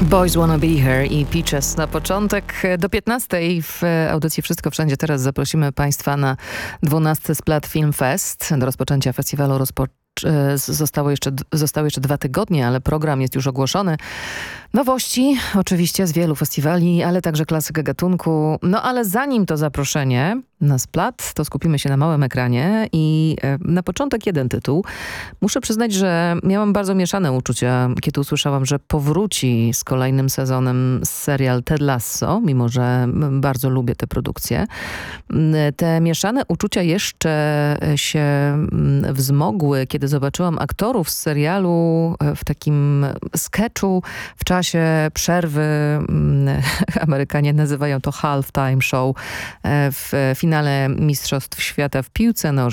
Boys Wanna Be Here i Peaches na początek. Do 15:00 w audycji Wszystko Wszędzie Teraz zaprosimy Państwa na 12. Splat Film Fest. Do rozpoczęcia festiwalu zostały jeszcze 2 tygodnie, ale program jest już ogłoszony. Nowości oczywiście z wielu festiwali, ale także klasykę gatunku. No ale zanim to zaproszenie na Splat, to skupimy się na małym ekranie i na początek jeden tytuł. Muszę przyznać, że miałam bardzo mieszane uczucia, kiedy usłyszałam, że powróci z kolejnym sezonem serial Ted Lasso, mimo że bardzo lubię tę produkcję. Te mieszane uczucia jeszcze się wzmogły, kiedy zobaczyłam aktorów z serialu w takim sketchu w czasie przerwy. Amerykanie nazywają to halftime show w finale Mistrzostw Świata w piłce nożnej.